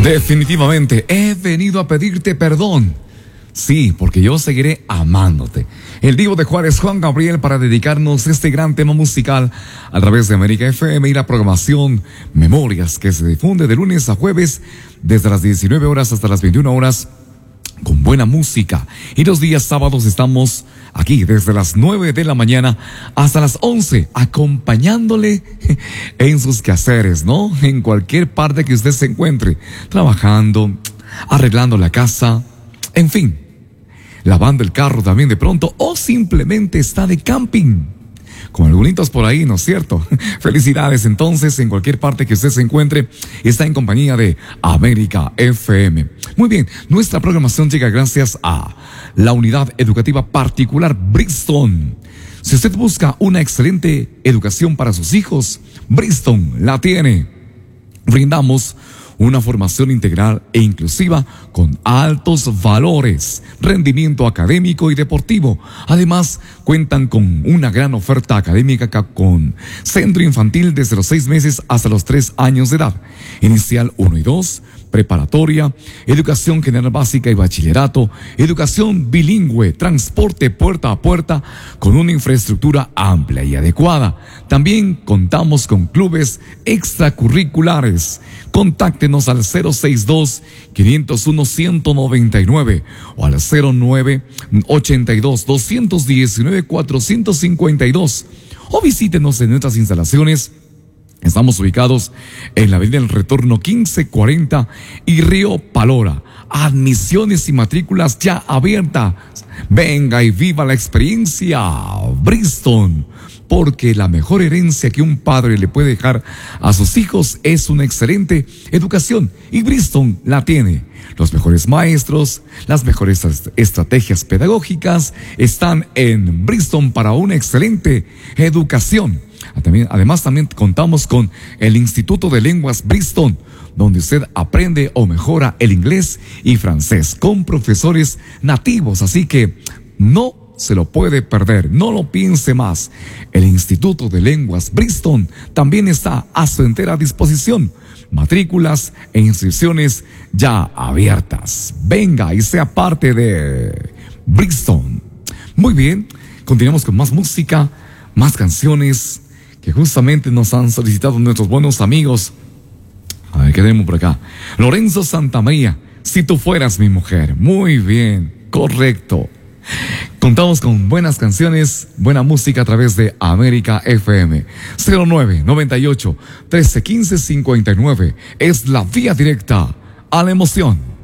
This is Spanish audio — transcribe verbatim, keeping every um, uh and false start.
Definitivamente, he venido a pedirte perdón. Sí, porque yo seguiré amándote. El Divo de Juárez, Juan Gabriel, para dedicarnos este gran tema musical a través de América F M y la programación Memorias, que se difunde de lunes a jueves desde las diecinueve horas hasta las veintiuna horas con buena música. Y los días sábados estamos aquí desde las nueve de la mañana hasta las once, acompañándole en sus quehaceres, ¿no? En cualquier parte que usted se encuentre, trabajando, arreglando la casa, en fin, lavando el carro también de pronto, o simplemente está de camping, con algunos por ahí, ¿no es cierto? Felicidades entonces, en cualquier parte que usted se encuentre, está en compañía de América F M. Muy bien, nuestra programación llega gracias a la Unidad Educativa Particular Brixton. Si usted busca una excelente educación para sus hijos, Brixton la tiene. Brindamos una formación integral e inclusiva con altos valores, rendimiento académico y deportivo. Además, cuentan con una gran oferta académica con centro infantil desde los seis meses hasta los tres años de edad, inicial uno y dos, preparatoria, educación general básica y bachillerato, educación bilingüe, transporte puerta a puerta con una infraestructura amplia y adecuada. También contamos con clubes extracurriculares. Contáctenos al cero seis dos, cinco cero uno, uno nueve nueve o al cero nueve ochenta y dos, doscientos diecinueve, cuatrocientos cincuenta y dos o visítenos en nuestras instalaciones. Estamos ubicados en la avenida del Retorno quince cuarenta y Río Palora. Admisiones y matrículas ya abiertas. Venga y viva la experiencia Brixton, porque la mejor herencia que un padre le puede dejar a sus hijos es una excelente educación, y Brixton la tiene. Los mejores maestros, las mejores estrategias pedagógicas están en Brixton para una excelente educación. Además, también contamos con el Instituto de Lenguas Brixton, donde usted aprende o mejora el inglés y francés con profesores nativos, así que no se lo puede perder, no lo piense más. El Instituto de Lenguas Brixton también está a su entera disposición. Matrículas e inscripciones ya abiertas. Venga y sea parte de Brixton. Muy bien, continuamos con más música, más canciones que justamente nos han solicitado nuestros buenos amigos. A ver, ¿qué tenemos por acá? Lorenzo Santamaría, Si tú fueras mi mujer. Muy bien, correcto. Contamos con buenas canciones, buena música a través de América F M. cero nueve noventa y ocho, trece quince cincuenta y nueve es la vía directa a la emoción.